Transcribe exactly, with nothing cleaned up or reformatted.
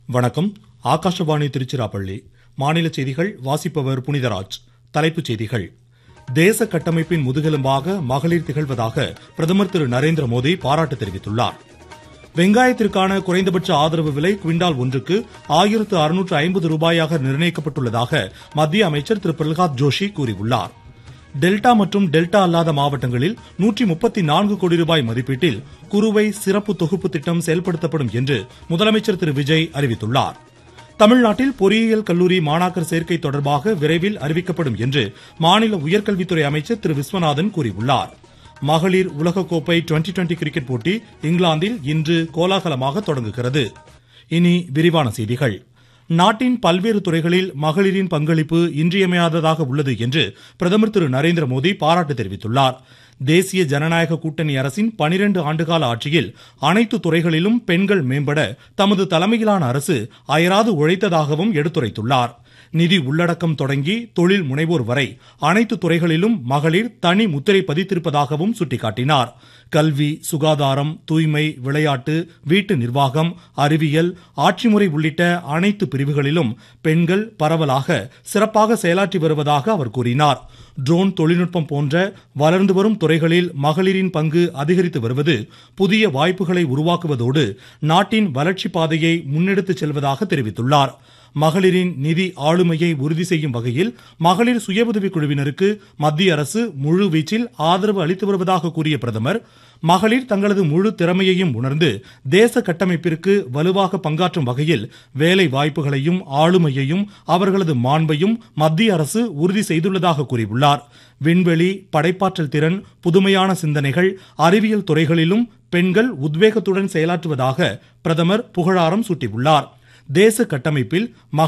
வணக்கம். ஆகாஷவாணி திருச்சிராப்பள்ளி. மாநில செய்திகள் வாசிப்பவர் புனிதராஜ். தலைப்புச் செய்திகள். தேச கட்டமைப்பின் முதுகெலும்பாக மகளிர் திகழ்வதாக பிரதமர் திரு நரேந்திர மோடி பாராட்டு தெரிவித்துள்ளார். வெங்காயத்திற்கான குறைந்தபட்ச ஆதரவு விலை குவிண்டால் ஒன்றுக்கு ஆயிரத்து அறுநூற்று ஐம்பது ரூபாயாக நிர்ணயிக்கப்பட்டுள்ளதாக மத்திய அமைச்சர் திரு பிரல்ஹாத் ஜோஷி கூறியுள்ளார். டெல்டா மற்றும் டெல்டா அல்லாத மாவட்டங்களில் நூற்றி முப்பத்தி நான்கு கோடி ரூபாய் மதிப்பீட்டில் குறுவை சிறப்பு தொகுப்பு திட்டம் செயல்படுத்தப்படும் என்று முதலமைச்சர் திரு விஜய் அறிவித்துள்ளார். தமிழ்நாட்டில் பொறியியல் கல்லூரி மாணாக்கர் சேர்க்கை தொடர்பாக விரைவில் அறிவிக்கப்படும் என்று மாநில உயர்கல்வித்துறை அமைச்சர் திரு விஸ்வநாதன் கூறியுள்ளார். மகளிர் உலகக்கோப்பை டுவெண்டி டுவெண்டி கிரிக்கெட் போட்டி இங்கிலாந்தில் இன்று கோலாகலமாக தொடங்குகிறது. இனி விரிவான செய்திகள். நாட்டின் பல்வேறு துறைகளில் மகளிரின் பங்களிப்பு இன்றியமையாததாக உள்ளது என்று பிரதமர் திரு நரேந்திர மோடி பாராட்டு தெரிவித்துள்ளார். தேசிய ஜனநாயக கூட்டணி அரசின் பனிரெண்டு ஆண்டுகால ஆட்சியில் அனைத்து துறைகளிலும் பெண்கள் மேம்பட தமது தலைமையிலான அரசு அயராது உழைத்ததாகவும் எடுத்துரைத்துள்ளார். நிதி உள்ளடக்கம் தொடங்கி தொழில் முனைவோர் வரை அனைத்து துறைகளிலும் மகளிர் தனி முத்திரை பதித்திருப்பதாகவும் சுட்டிக்காட்டினார். கல்வி, சுகாதாரம், தூய்மை, விளையாட்டு, வீட்டு நிர்வாகம், அறிவியல், ஆட்சிமுறை உள்ளிட்ட அனைத்து பிரிவுகளிலும் பெண்கள் பரவலாக சிறப்பாக செயலாற்றி வருவதாக அவர் கூறினார். ட்ரோன் தொழில்நுட்பம் போன்ற வளர்ந்து வரும் துறைகளில் மகளிரின் பங்கு அதிகரித்து வருவது புதிய வாய்ப்புகளை உருவாக்குவதோடு நாட்டின் வளர்ச்சி பாதையை முன்னெடுத்துச் செல்வதாக தெரிவித்துள்ளார். மகளிரின் நிதி ஆளுமையை உறுதி செய்யும் வகையில் மகளிர் சுய உதவி குழுவினருக்கு மத்திய அரசு முழு வீச்சில் ஆதரவு அளித்து வருவதாக கூறிய பிரதமர், மகளிர் தங்களது முழு திறமையையும் உணர்ந்து தேச கட்டமைப்பிற்கு வலுவாக பங்காற்றும் வகையில் வேலை வாய்ப்புகளையும் ஆளுமையையும் அவர்களது மாண்பையும் மத்திய அரசு உறுதி செய்துள்ளதாக கூறியுள்ளார். விண்வெளி, படைப்பாற்றல் திறன், புதுமையான சிந்தனைகள், அறிவியல் துறைகளிலும் பெண்கள் உத்வேகத்துடன் செயலாற்றுவதாக பிரதமர் புகழாரம் சூட்டியுள்ளார். தேச கட்டமைப்பில்